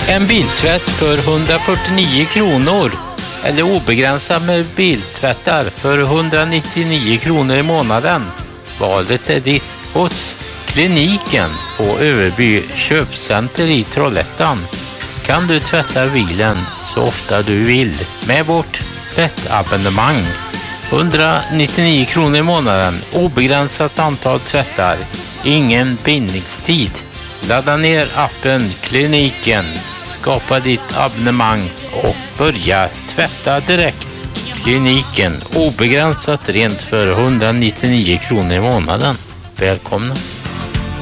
En biltvätt för 149 kronor eller obegränsat med biltvättar för 199 kronor i månaden. Valet är ditt hos Kliniken på Överby köpcenter i Trollhättan. Kan du tvätta bilen så ofta du vill med vårt tvättabonnemang. 199 kronor i månaden, obegränsat antal tvättar, ingen bindningstid. Ladda ner appen Kliniken, skapa ditt abonnemang och börja tvätta direkt. Kliniken, obegränsat rent för 199 kronor i månaden. Välkomna!